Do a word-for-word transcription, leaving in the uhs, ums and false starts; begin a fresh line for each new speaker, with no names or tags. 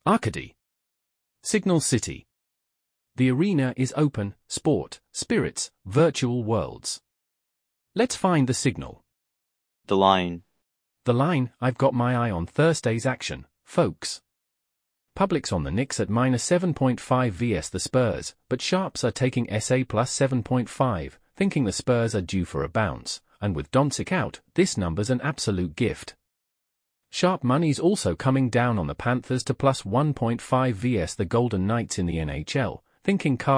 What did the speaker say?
Arcady. Signal City. The arena is open, sport, spirits, virtual worlds. Let's find the signal.
The line.
The line, I've got my eye on Thursday's action, folks. Public's on the Knicks at minus seven point five versus the Spurs, but sharps are taking S A plus seven point five, thinking the Spurs are due for a bounce, and with Doncic out, this number's an absolute gift. Sharp money's also coming down on the Panthers to plus one point five versus the Golden Knights in the N H L, thinking Carl